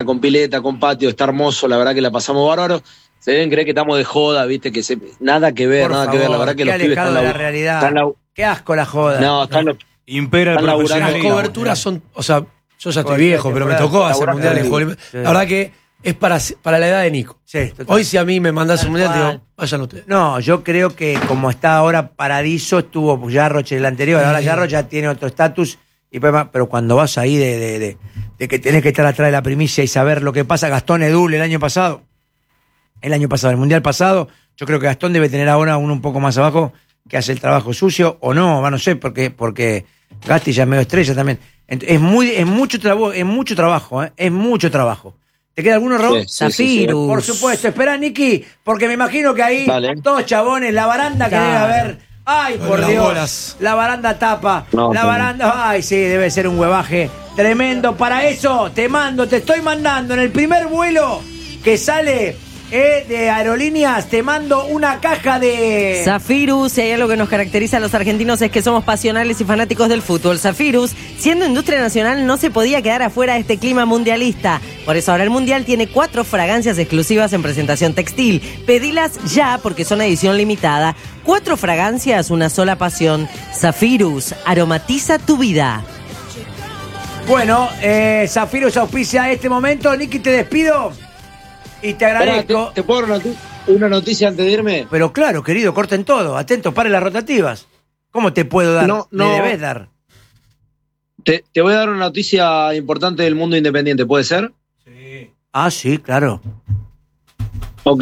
con pileta, con patio, está hermoso, la verdad que la pasamos bárbaro. Se deben creer que estamos de joda, viste, nada que ver, la verdad que los pibes están de la realidad. Qué asco la joda. No, están impera el profesionalismo. Las coberturas son, o sea, yo ya estoy viejo, pero me tocó hacer mundial en Hollywood. Sí. La verdad que es para la edad de Nico. Sí, hoy si a mí me mandás un mundial, te digo, vayan ustedes. No, yo creo que como está ahora Paradiso, estuvo Jarroch el anterior, ahora Jarroch ya tiene otro estatus, pero cuando vas ahí de que tenés que estar atrás de la primicia y saber lo que pasa, Gastón Edul el año pasado, el mundial pasado, yo creo que Gastón debe tener ahora uno un poco más abajo que hace el trabajo sucio, o no sé, porque Gasti ya es medio estrella también. Es mucho trabajo. ¿Te queda alguno, Rob? Sí, Zafirus. sí. Por supuesto. Espera, Niki, porque me imagino que ahí todos chabones, la baranda que debe haber. Ay, por las Dios. bolas. La baranda tapa. No, la sí. baranda. Ay, sí, debe ser un huevaje tremendo. Para eso te estoy mandando en el primer vuelo que sale de aerolíneas, te mando una caja de Zafirus. Si hay algo que nos caracteriza a los argentinos es que somos pasionales y fanáticos del fútbol. Zafirus, siendo industria nacional, no se podía quedar afuera de este clima mundialista. Por eso ahora el Mundial tiene 4 fragancias exclusivas en presentación textil. Pedilas ya porque son edición limitada. 4 fragancias, una sola pasión. Zafirus, aromatiza tu vida. Bueno, Zafirus auspicia este momento. Niki, te despido y te agradezco. ¿Te puedo dar una noticia antes de irme? Pero claro, querido, corten todo. Atentos, paren las rotativas. ¿Cómo te puedo dar? No. Me debes dar. Te voy a dar una noticia importante del mundo independiente, ¿puede ser? Sí. Ah, sí, claro. Ok,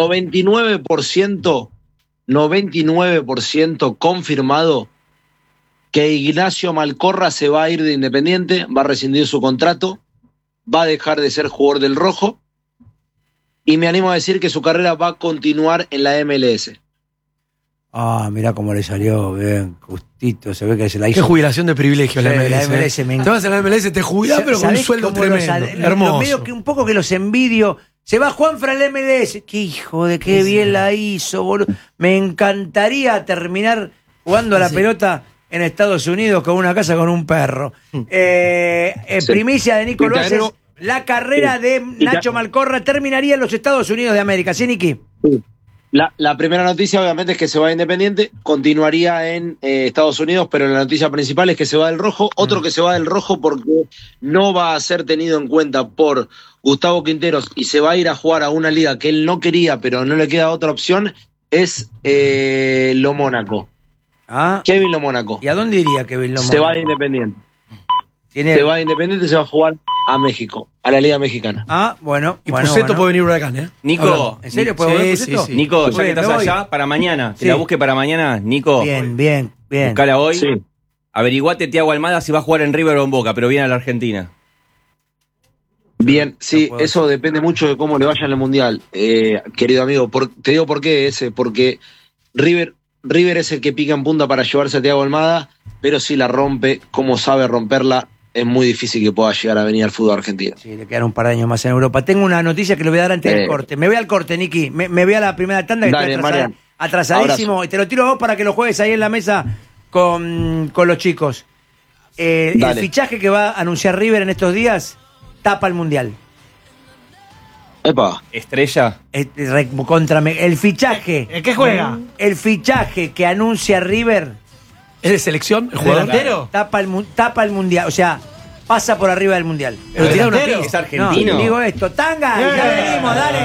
99% confirmado que Ignacio Malcorra se va a ir de Independiente, va a rescindir su contrato, va a dejar de ser jugador del Rojo y me animo a decir que su carrera va a continuar en la MLS. Ah, mirá cómo le salió bien, justito, se ve que se la hizo. Qué jubilación de privilegio la Sí, MLS. la MLS me Te vas a la MLS, te jubilás, pero con un sueldo tremendo. Hermoso. Medio que un poco que los envidio. Se va Juanfra al MLS. Qué hijo de qué bien la hizo, boludo. Me encantaría terminar jugando a la pelota en Estados Unidos con una casa con un perro. Primicia de Nico Loaces. La carrera de Nacho Malcorra terminaría en los Estados Unidos de América. ¿Sí, Niki? La primera noticia obviamente es que se va a Independiente, continuaría en Estados Unidos, pero la noticia principal es que se va del Rojo. Otro que se va del Rojo porque no va a ser tenido en cuenta por Gustavo Quinteros y se va a ir a jugar a una liga que él no quería, pero no le queda otra opción, es Lo Mónaco. Kevin Lo Mónaco. ¿Y a dónde iría Kevin Lo Mónaco? Se va de Independiente. Se va de Independiente, se va a jugar a México, a la Liga Mexicana. Bueno. Y Puceto puede venir Huracán, ¿eh? Nico, ¿en serio puede venir Puceto? Sí. Nico, ya que estás allá, para mañana, que la busque para mañana, Nico. Bien. Buscala hoy. Sí. Averiguate Thiago Almada si va a jugar en River o en Boca, pero viene a la Argentina. Bien, sí, eso depende mucho de cómo le vaya en el Mundial, querido amigo. Te digo por qué, porque River es el que pica en punta para llevarse a Thiago Almada, pero si la rompe, como sabe romperla, es muy difícil que pueda llegar a venir al fútbol argentino. Sí, le quedan un par de años más en Europa. Tengo una noticia que le voy a dar antes del corte. Me voy al corte, Niki. Me voy a la primera tanda que Dale, estoy atrasadísimo. Abrazo. Y te lo tiro a vos para que lo juegues ahí en la mesa con los chicos. El fichaje que va a anunciar River en estos días tapa el Mundial. Epa. Estrella. El fichaje. ¿En qué juega? El fichaje que anuncia River. ¿Es de selección el jugador? ¿Delantero? Tapa el Mundial. O sea, pasa por arriba del Mundial. Pero tirá una ¿Delantero? ¿Es argentino? No, digo esto. Tanga, ya venimos, dale.